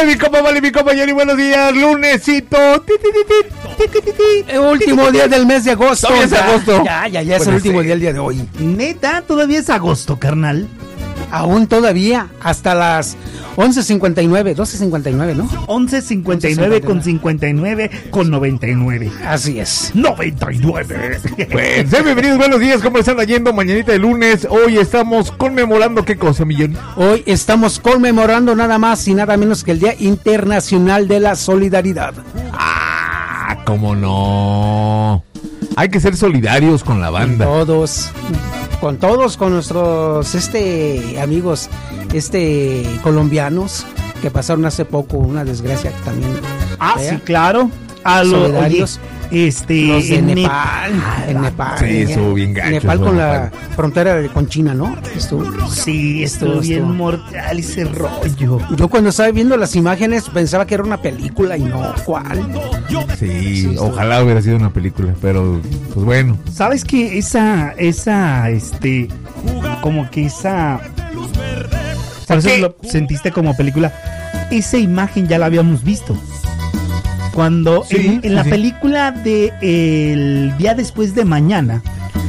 mi compa, vale, mi compañero, y buenos días, lunesito. El último día del mes de agosto. Todavía es agosto. Ya es el último día de hoy. Neta, todavía es agosto, carnal. Aún todavía, hasta las 11:59, 12:59, ¿no? 11:59 con 59 con 99. Así es. 99. Pues, sean bienvenidos, buenos días, ¿cómo están yendo? Mañanita de lunes, hoy estamos conmemorando, ¿qué cosa, Millón? Hoy estamos conmemorando nada más y nada menos que el Día Internacional de la Solidaridad. Ah, cómo no. Hay que ser solidarios con la banda. Con nuestros amigos colombianos que pasaron hace poco una desgracia también. Sí, claro. A los solidarios. Los de Nepal. En Nepal. Sí, estuvo bien gacho. Nepal con la frontera con China, ¿no? Estuvo bien mortal ese rollo. Yo cuando estaba viendo las imágenes pensaba que era una película y no, ¿cuál? Sí, ojalá hubiera sido una película, pero pues bueno. ¿Sabes qué? Como que esa... Por eso lo sentiste como película. Esa imagen ya la habíamos visto. Cuando en la película de El día después de mañana,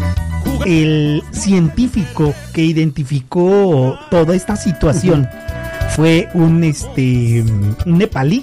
el científico que identificó toda esta situación fue un nepalí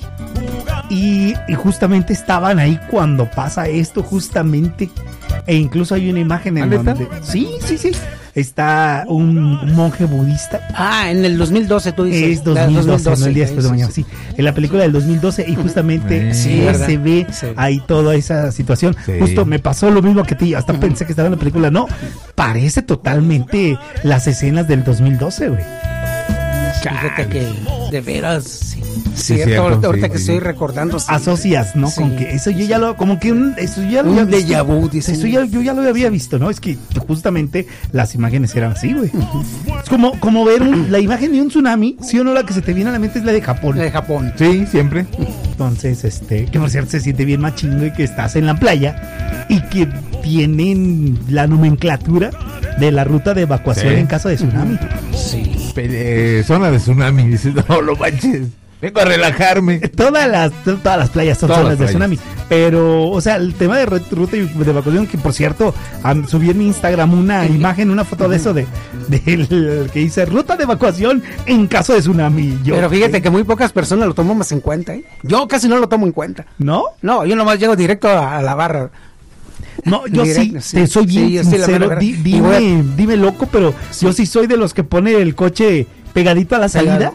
y justamente estaban ahí cuando pasa esto justamente, e incluso hay una imagen en donde sí está un monje budista. En el 2012 tú dices. Es 2012, no el día después de mañana, sí. En la película del 2012 y justamente se ve ahí toda esa situación. Sí. Justo me pasó lo mismo que a ti, hasta pensé que estaba en la película. No, parece totalmente las escenas del 2012, güey. Fíjate que de veras, cierto, ahorita que estoy recordando. Asocias, ¿no? Sí. Con que eso yo ya lo, como que eso ya lo había visto. Déjà vu, dice. Eso yo ya lo había visto, ¿no? Es que justamente las imágenes eran así, güey. Es como ver la imagen de un tsunami, ¿sí o no? La que se te viene a la mente es la de Japón. La de Japón. Sí, siempre. Entonces, que por cierto se siente bien más chingo y que estás en la playa y que tienen la nomenclatura de la ruta de evacuación en caso de tsunami. Sí. Zona de tsunami, dices, no lo manches, vengo a relajarme. Todas las playas son zonas de tsunami. Pero, o sea, el tema de ruta de evacuación, que por cierto, subí en mi Instagram una imagen, una foto de eso, de que dice ruta de evacuación en caso de tsunami. Pero fíjate que muy pocas personas lo tomamos en cuenta, ¿eh? Yo casi no lo tomo en cuenta. ¿No? No, yo nomás llego directo a la barra. No, yo te soy bien sincero, dime loco, pero yo sí soy de los que pone el coche pegadito a la salida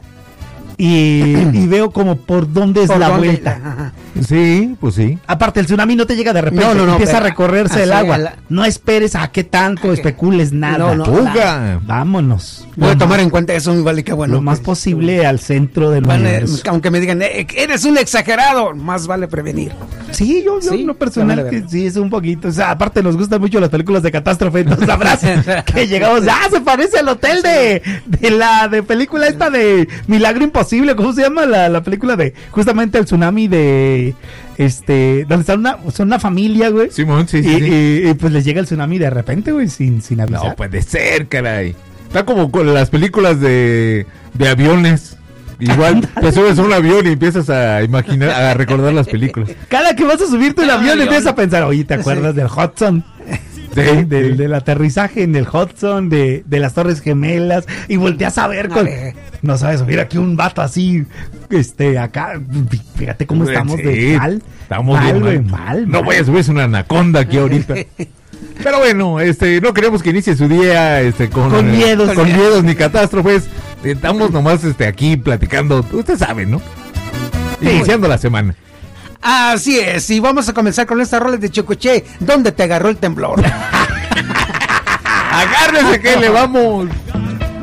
y veo como por dónde es la vuelta. Ajá. Sí, pues sí. Aparte, el tsunami no te llega de repente, empieza a recorrerse el agua. No esperes a qué tanto especules nada. Nada. Vámonos. Voy a tomar en cuenta eso, mi vale, que bueno. Lo más posible al centro del universo. Aunque me digan, eres un exagerado, más vale prevenir. Sí, yo lo personal que sí es un poquito. O sea, aparte nos gustan mucho las películas de catástrofe, nos sabrás que llegamos, se parece al hotel de película esta de Milagro Imposible, ¿cómo se llama? La película de justamente el tsunami de donde son una familia, güey. Simón, sí. Y pues les llega el tsunami de repente, güey, sin avisar. No puede ser, caray. Está como con las películas de aviones. Igual te subes a un avión y empiezas a imaginar, a recordar las películas. Cada que vas a subirte al avión empiezas a pensar, oye, ¿te acuerdas del Hudson? Del aterrizaje en el Hudson, de las Torres Gemelas, y volteas a ver no sabes, subir aquí un vato así, acá, fíjate cómo estamos de mal. Estamos bien mal. No voy a subirse una anaconda aquí ahorita. Pero bueno, no queremos que inicie su día con miedos ni catástrofes. Estamos nomás aquí platicando, usted sabe, ¿no? Iniciando la semana. Así es, y vamos a comenzar con esta rola de Chicoche, ¿dónde te agarró el temblor? Agárrese que le vamos.